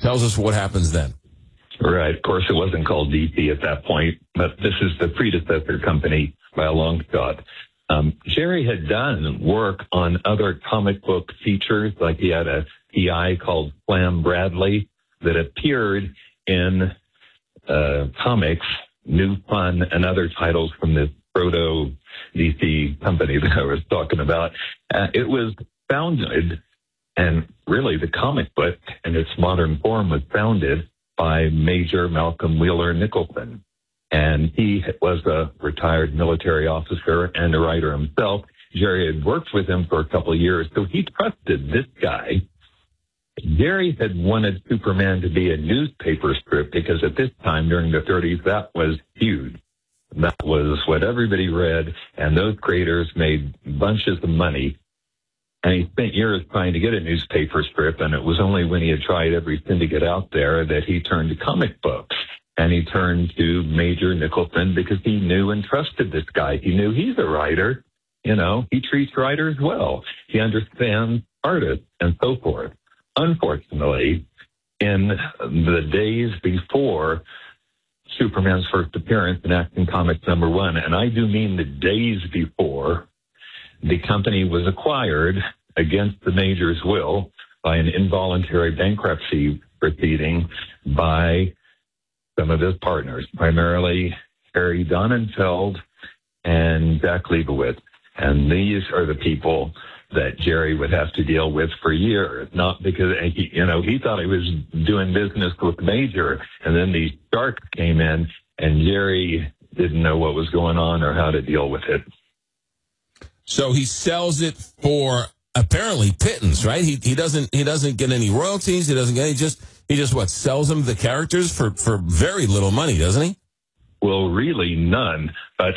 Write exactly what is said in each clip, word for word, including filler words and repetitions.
tells us what happens then. Right. Of course, it wasn't called D C at that point, but this is the predecessor company by a long shot. Um, Jerry had done work on other comic book features, like he had a P I called Flam Bradley that appeared in uh, comics, New Fun, and other titles from this proto D C company that I was talking about. Uh, it was founded, and really the comic book in its modern form was founded by Major Malcolm Wheeler Nicholson. And he was a retired military officer and a writer himself. Jerry had worked with him for a couple of years, so he trusted this guy. Jerry had wanted Superman to be a newspaper strip because at this time during the thirties, that was huge. That was what everybody read, and those creators made bunches of money. And he spent years trying to get a newspaper strip, and it was only when he had tried every syndicate out there that he turned to comic books. And he turned to Major Nicholson because he knew and trusted this guy. He knew he's a writer. You know, he treats writers well. He understands artists and so forth. Unfortunately, in the days before Superman's first appearance in Action Comics number one, and I do mean the days before, the company was acquired against the Major's will by an involuntary bankruptcy proceeding by some of his partners, primarily Harry Donenfeld and Jack Leibowitz. And these are the people that Jerry would have to deal with for years, not because, he, you know, he thought he was doing business with Major, and then the sharks came in, and Jerry didn't know what was going on or how to deal with it. So he sells it for apparently pittance, right? He he doesn't he doesn't get any royalties. He doesn't get he just he just what sells them the characters for for very little money, doesn't he? Well, really none. But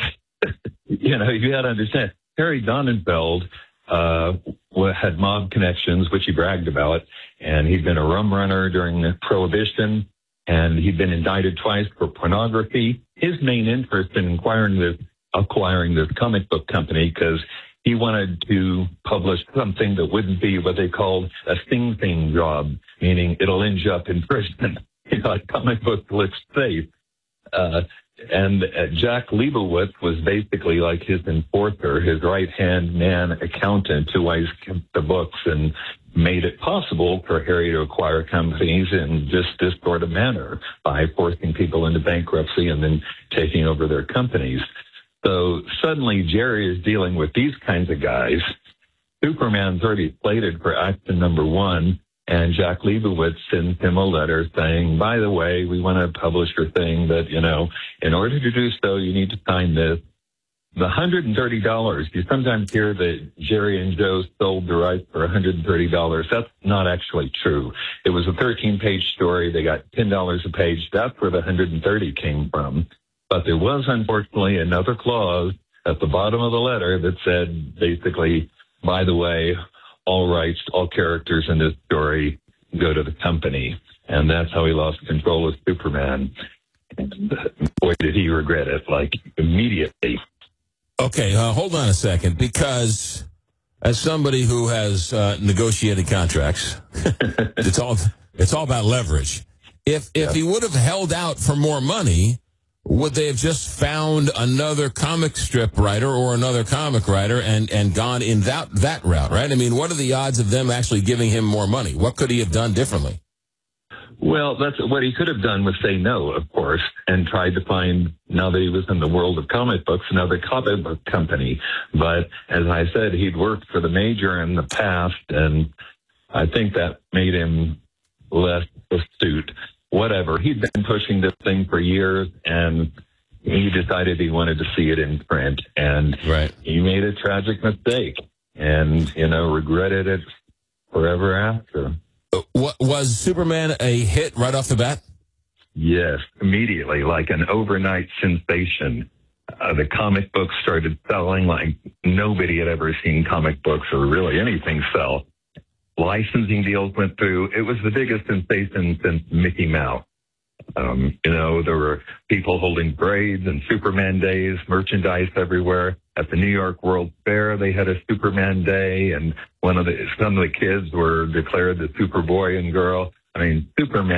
you know, you got to understand, Harry Donenfeld uh, had mob connections, which he bragged about, and he'd been a rum runner during the Prohibition, and he'd been indicted twice for pornography. His main interest in acquiring this acquiring this comic book company because he wanted to publish something that wouldn't be what they called a sing-thing job, meaning it'll end you up in prison. You know, a comic book looks safe. Uh, and uh, Jack Leibowitz was basically like his enforcer, his right-hand man accountant who always kept the books and made it possible for Harry to acquire companies in just this sort of manner by forcing people into bankruptcy and then taking over their companies. So suddenly Jerry is dealing with these kinds of guys. Superman's already slated for action number one, and Jack Leibowitz sends him a letter saying, by the way, we want to publish your thing, but, you know, in order to do so, you need to sign this. The one hundred thirty dollars, you sometimes hear that Jerry and Joe sold the rights for one hundred thirty dollars. That's not actually true. It was a thirteen-page story. They got ten dollars a page. That's where the one hundred thirty came from. But there was, unfortunately, another clause at the bottom of the letter that said, basically, by the way, all rights, all characters in this story go to the company. And that's how he lost control of Superman. And boy, did he regret it, like, immediately. Okay, uh, hold on a second, because as somebody who has uh, negotiated contracts, it's all it's all about leverage. If if yeah. he would have held out for more money, would they have just found another comic strip writer or another comic writer and, and gone in that, that route, right? I mean, what are the odds of them actually giving him more money? What could he have done differently? Well, that's what he could have done was say no, of course, and tried to find, now that he was in the world of comic books, another comic book company. But as I said, he'd worked for the Major in the past, and I think that made him less astute. Whatever. He'd been pushing this thing for years, and he decided he wanted to see it in print. And right. he made a tragic mistake and, you know, regretted it forever after. What, was Superman a hit right off the bat? Yes, immediately, like an overnight sensation. Uh, the comic books started selling like nobody had ever seen comic books or really anything sell. Licensing deals went through. It was the biggest sensation since Mickey Mouse. Um, you know, there were people holding parades and Superman days, merchandise everywhere. At the New York World Fair, they had a Superman day, and one of the some of the kids were declared the Superboy and girl. I mean, Superman